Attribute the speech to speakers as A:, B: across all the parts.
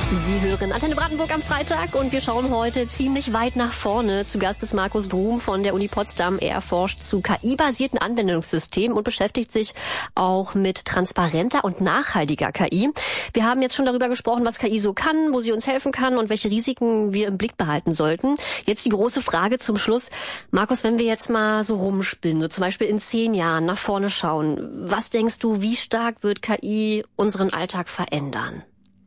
A: Sie hören Antenne Brandenburg am Freitag und wir schauen heute ziemlich weit nach vorne. Zu Gast ist Markus Brum von der Uni Potsdam. Er forscht zu KI-basierten Anwendungssystemen und beschäftigt sich auch mit transparenter und nachhaltiger KI. Wir haben jetzt schon darüber gesprochen, was KI so kann, wo sie uns helfen kann und welche Risiken wir im Blick behalten sollten. Jetzt die große Frage zum Schluss. Markus, wenn wir jetzt mal so rumspinnen, so zum Beispiel in 10 Jahren nach vorne schauen, was denkst du, wie stark wird KI unseren Alltag verändern?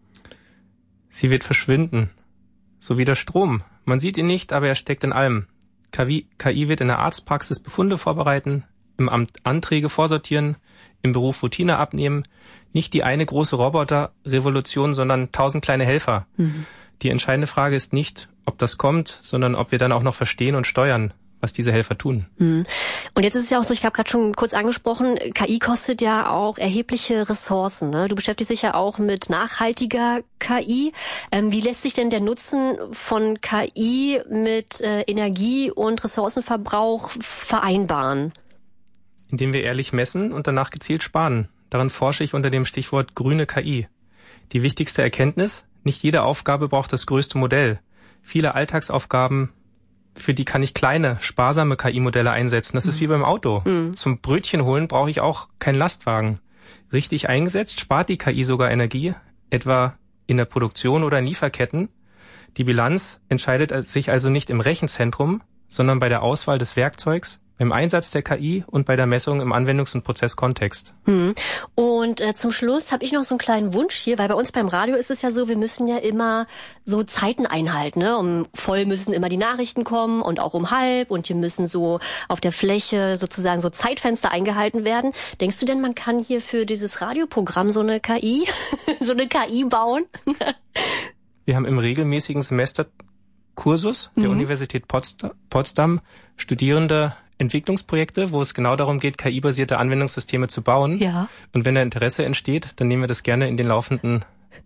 B: Sie wird verschwinden. So wie der Strom. Man sieht ihn nicht, aber er steckt in allem. KI wird in der Arztpraxis Befunde vorbereiten, im Amt Anträge vorsortieren, im Beruf Routine abnehmen. Nicht die eine große Roboterrevolution, sondern 1000 kleine Helfer. Mhm. Die entscheidende Frage ist nicht, ob das kommt, sondern ob wir dann auch noch verstehen und steuern, was diese Helfer tun.
A: Und jetzt ist es ja auch so, ich habe gerade schon kurz angesprochen, KI kostet ja auch erhebliche Ressourcen. Ne? Du beschäftigst dich ja auch mit nachhaltiger KI. Wie lässt sich denn der Nutzen von KI mit Energie- und Ressourcenverbrauch vereinbaren?
B: Indem wir ehrlich messen und danach gezielt sparen. Daran forsche ich unter dem Stichwort grüne KI. Die wichtigste Erkenntnis: Nicht jede Aufgabe braucht das größte Modell. Viele Alltagsaufgaben, für die kann ich kleine, sparsame KI-Modelle einsetzen. Das ist wie beim Auto. Zum Brötchen holen brauche ich auch keinen Lastwagen. Richtig eingesetzt spart die KI sogar Energie, etwa in der Produktion oder in Lieferketten. Die Bilanz entscheidet sich also nicht im Rechenzentrum, sondern bei der Auswahl des Werkzeugs, beim Einsatz der KI und bei der Messung im Anwendungs- und Prozesskontext.
A: Und zum Schluss habe ich noch so einen kleinen Wunsch hier, weil bei uns beim Radio ist es ja so, wir müssen ja immer so Zeiten einhalten. Ne? Um voll müssen immer die Nachrichten kommen und auch um halb und hier müssen so auf der Fläche sozusagen so Zeitfenster eingehalten werden. Denkst du denn, man kann hier für dieses Radioprogramm so eine KI, so eine KI bauen?
B: Wir haben im regelmäßigen Semesterkursus der Universität Potsdam Studierende Entwicklungsprojekte, wo es genau darum geht, KI-basierte Anwendungssysteme zu bauen.
A: Ja.
B: Und wenn da Interesse entsteht, dann nehmen wir das gerne in den laufenden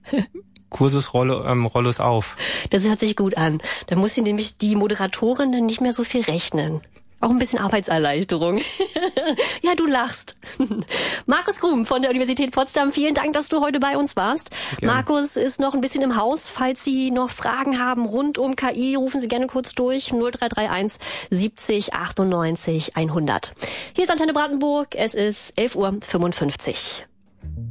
B: Kursusrollos auf.
A: Das hört sich gut an. Da muss sie nämlich die Moderatorin dann nicht mehr so viel rechnen. Auch ein bisschen Arbeitserleichterung. Ja, du lachst. Markus Brum von der Universität Potsdam, vielen Dank, dass du heute bei uns warst. Gerne. Markus ist noch ein bisschen im Haus. Falls Sie noch Fragen haben rund um KI, rufen Sie gerne kurz durch. 0331 70 98 100. Hier ist Antenne Brandenburg. Es ist 11:55 Uhr.